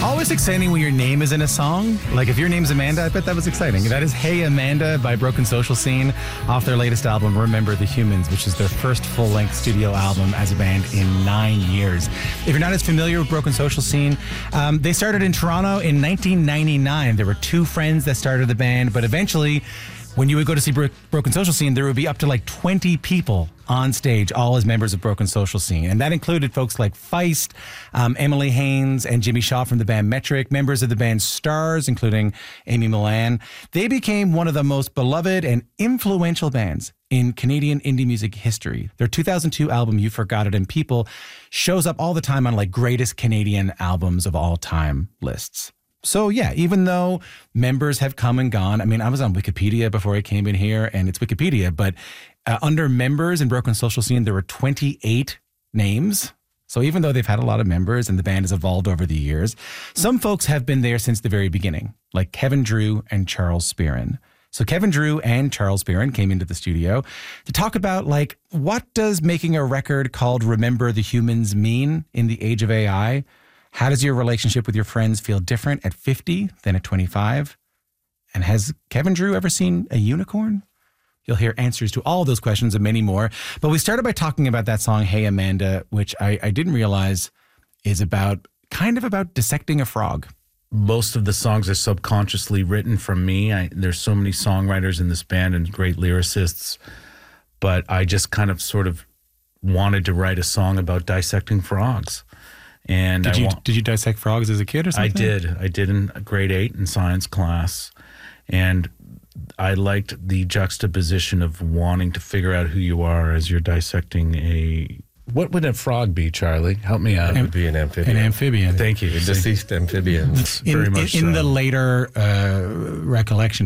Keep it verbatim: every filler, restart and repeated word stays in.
Always exciting when your name is in a song. Like if your name's Amanda, I bet that was exciting. That is Hey Amanda by Broken Social Scene off their latest album, Remember the Humans, which is their first full-length studio album as a band in nine years. If you're not as familiar with Broken Social Scene, um, they started in Toronto in nineteen ninety-nine. There were two friends that started the band, but eventually when you would go to see Bro- Broken Social Scene, there would be up to like twenty people on stage, all as members of Broken Social Scene. And that included folks like Feist, um, Emily Haynes, and Jimmy Shaw from the band Metric, members of the band Stars, including Amy Milan. They became one of the most beloved and influential bands in Canadian indie music history. Their two thousand two album, You Forgot It and People, shows up all the time on like greatest Canadian albums of all time lists. So yeah, even though members have come and gone, I mean, I was on Wikipedia before I came in here, and it's Wikipedia, but uh, under members in Broken Social Scene, there were twenty-eight names. So even though they've had a lot of members and the band has evolved over the years, some folks have been there since the very beginning, like Kevin Drew and Charles Spearin. So Kevin Drew and Charles Spearin came into the studio to talk about, like, what does making a record called Remember the Humans mean in the age of A I? How does your relationship with your friends feel different at fifty than at twenty-five? And has Kevin Drew ever seen a unicorn? You'll hear answers to all those questions and many more. But we started by talking about that song, Hey Amanda, which I, I didn't realize is about, kind of about dissecting a frog. Most of the songs are subconsciously written from me. I, there's so many songwriters in this band and great lyricists, but I just kind of sort of wanted to write a song about dissecting frogs. And did I you wa- did you dissect frogs as a kid or something? I did. I did in grade eight in science class, and I liked the juxtaposition of wanting to figure out who you are as you're dissecting a. What would a frog be, Charlie? Help me out. It would be an amphibian. An amphibian. Thank you. A deceased amphibian. In, Very much in, in so. the later uh, recollection